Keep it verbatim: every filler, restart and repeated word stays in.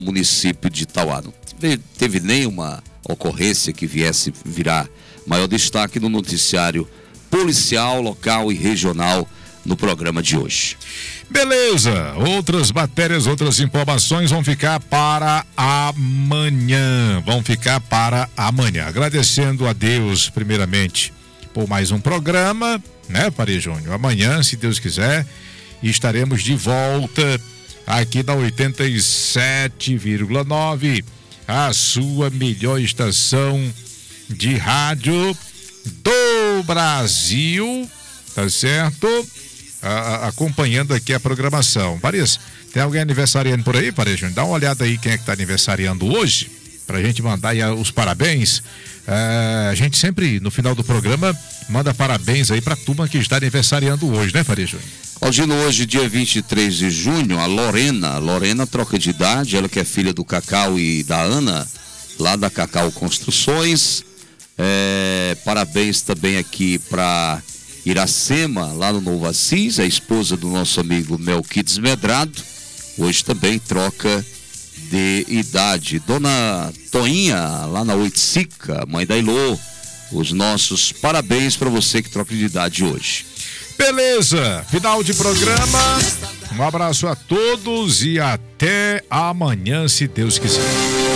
município de Tauá. Não teve nenhuma ocorrência que viesse virar maior destaque no noticiário policial, local e regional no programa de hoje. Beleza, outras matérias, outras informações vão ficar para amanhã, vão ficar para amanhã. Agradecendo a Deus, primeiramente, por mais um programa, né, Pari Júnior? Amanhã, se Deus quiser, estaremos de volta aqui na oitenta e sete vírgula nove, a sua melhor estação de rádio do Brasil, tá certo? A, a, acompanhando aqui a programação. Paris, tem alguém aniversariando por aí, Paris Júnior? Dá uma olhada aí quem é que tá aniversariando hoje, pra gente mandar aí os parabéns. É, a gente sempre, no final do programa, manda parabéns aí pra turma que está aniversariando hoje, né, Paris Júnior? Aldino, hoje, dia vinte e três de junho, a Lorena, Lorena troca de idade, ela que é filha do Cacau e da Ana, lá da Cacau Construções. É, parabéns também aqui para Iracema, lá no Novo Assis, a esposa do nosso amigo Melquides Medrado, hoje também troca de idade. Dona Toinha, lá na Oiticica, mãe da Ilô, os nossos parabéns para você que troca de idade hoje. Beleza, final de programa, um abraço a todos e até amanhã, se Deus quiser.